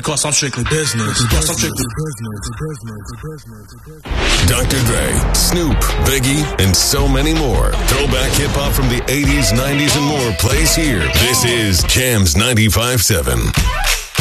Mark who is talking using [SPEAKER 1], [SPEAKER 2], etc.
[SPEAKER 1] Because I'm strictly business.
[SPEAKER 2] Dr. Dre, Snoop, Biggie, and so many more. Throwback hip-hop from the 80s, 90s, and more plays here. This is Jams 95.7.